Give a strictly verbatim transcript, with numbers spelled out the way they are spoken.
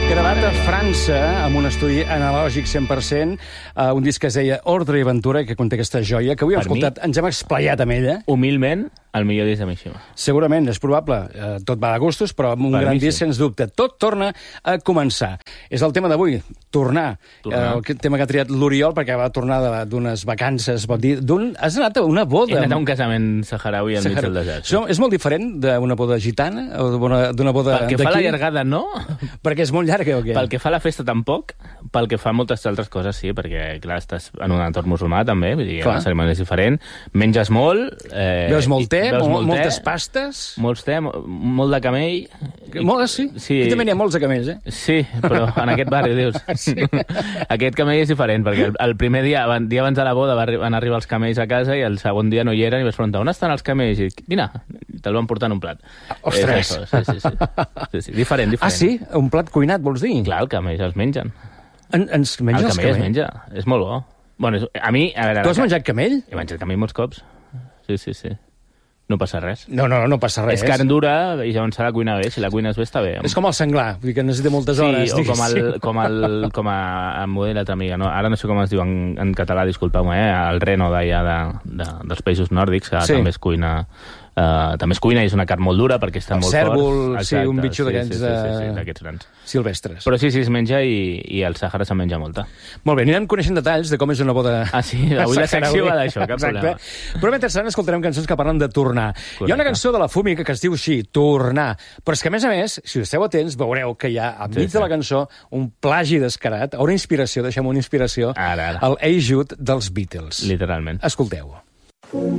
Gravat a França, amb un estudi analògic cent per cent, uh, un disc que es deia Ordre i Aventura, que conté aquesta joia, que avui hem Per escoltat, mi, ens hem explayat amb ella. Humilment, el millor disc de Mishima. Segurament, és probable. Uh, tot va de gustos, però amb un Per gran mi sí. disc, sens dubte. Tot torna a començar. És el tema d'avui, tornar. Tornar. Uh, el tema que ha triat l'Oriol, perquè va tornar de- d'unes vacances, pot dir, d'un... Has anat a una boda. He anat a un casament saharaui al mig Sahara- del desert. Això és molt diferent d'una boda gitana o d'una d'una boda Pel que fa a la d'aquí? llargada, no. Perquè és molt llarga o què? Pel que fa a la festa, tampoc. Pel que fa a moltes altres coses, sí, perquè, clar, estàs en un entorn musulmà, també, vull dir, Clar. la cerimònia és diferent. Menges molt... Eh, Veus molt te, veus molt, molt moltes te, pastes... Molts te, mo- molt de camell... Molt, sí. Sí. Aquí també n'hi ha molts de camells, eh? Sí, però en aquest barri, dius. Sí. Aquest camell és diferent, perquè el, el primer dia, aban- dia abans de la boda, va arri- van arribar els camells a casa i el segon dia no hi eren i vas preguntar, on estan els camells? I, mira, te'l van portar en un plat. Ostres! És això, sí, sí, sí. sí, sí. Diferent, diferent. Ah, sí? Un plat cuinat, vols dir? Clar, el camell es mengen. En, ens menja El els camell es camells? menja, és molt bo. Bueno, és, a mi... A veure, Tu has menjat camell? He menjat camell molts cops. Sí, sí, sí. No passa res. No, no, no passa res. És carn dura i llavors s'ha de cuinar bé. Si la cuines bé, està bé. És com el senglar, vull dir que necessita moltes hores. Sí, o com el, diguéssim. com el, com a, em ho deia l'altra amiga, no? Ara no sé com es diu en, en català, disculpeu-me, eh? El reno d'allà de, de, dels països nòrdics, que Sí. també es cuina... Uh, també es cuina i és una carn molt dura perquè està El molt cèrvol, fort. sí, un bitxo sí, d'aquests, Sí, sí, sí, eh, sí, d'aquests grans. Silvestres. Però sí, sí, es menja i, i al Sàhara se'n menja molta. Molt bé, anirem coneixent detalls de com és una boda... Ah, sí? Avui la secció va d'això, cap Exacte. problema. Però mentrestant escoltarem cançons que parlen de tornar. Hi ha una Correcte. cançó de la Fúmica que es diu així, Tornar. Però és que, a més a més, si esteu atents, veureu que hi ha, enmig Sí, de la sí. cançó, un plagi descarat, o una inspiració, deixem una inspiració, Ara, ara. el Hey Jude dels Beatles. Literalment. Escolteu-ho.